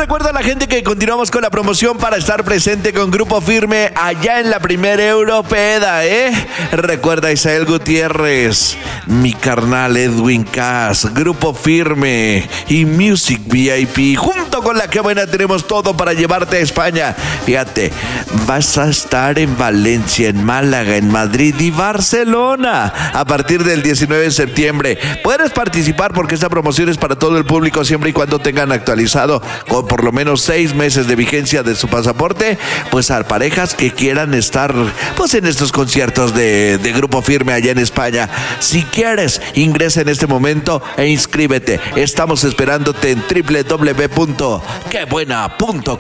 recuerdo a la gente que continuamos con la promoción para estar presente con Grupo Firme allá en la primera Europeda, Recuerda a Isael Gutiérrez, mi carnal Edwin Cass, Grupo Firme y Music VIP. Junto con La Que Buena tenemos todo para llevarte a España. Fíjate, vas a estar en Valencia, en Málaga, en Madrid y Barcelona a partir del 19 de septiembre. Puedes participar porque esta promoción es para todo el público siempre y cuando tengan actualizado con por lo menos 6 meses de vigencia de su pasaporte, pues a parejas que quieran estar pues en estos conciertos de Grupo Firme allá en España. Si quieres, ingresa en este momento e inscríbete. Estamos esperándote en www.quebuena.com.